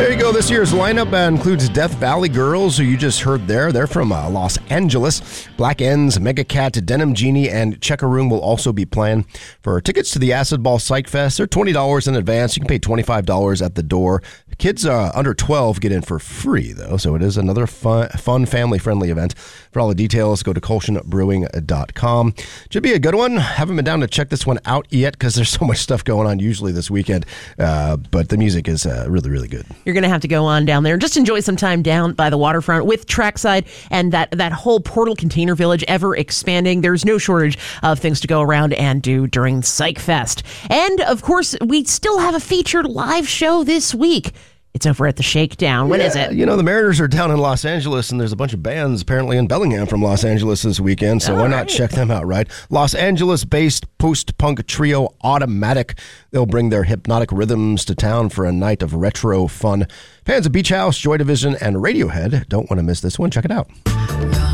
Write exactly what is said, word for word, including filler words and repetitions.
There you go. This year's lineup uh, includes Death Valley Girls, who you just heard there. They're from uh, Los Angeles. Black Ends, Mega Cat, Denim Genie, and Checkaroon will also be playing. For tickets to the Acid Ball Psych Fest, they're twenty dollars in advance. You can pay twenty-five dollars at the door. Kids uh, under twelve get in for free, though, so it is another fun, fun family-friendly event. For all the details, go to Colson Brewing dot com. Should be a good one. Haven't been down to check this one out yet because there's so much stuff going on usually this weekend, uh, but the music is uh, really, really good. You're going to have to go on down there and just enjoy some time down by the waterfront with Trackside and that, that whole Portal Container Village ever expanding. There's no shortage of things to go around and do during Psych Fest. And, of course, we still have a featured live show this week. It's over at the Shakedown. When yeah, is it? You know, the Mariners are down in Los Angeles, and there's a bunch of bands apparently in Bellingham from Los Angeles this weekend, so All why right. not check them out, right? Los Angeles-based post-punk trio Automatic. They'll bring their hypnotic rhythms to town for a night of retro fun. Fans of Beach House, Joy Division, and Radiohead don't want to miss this one. Check it out.